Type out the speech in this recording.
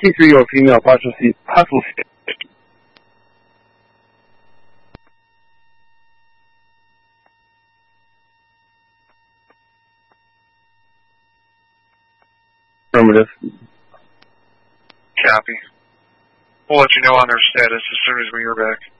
C3 or female, partial C. Affirmative. Copy. We'll let you know on their status as soon as we hear back.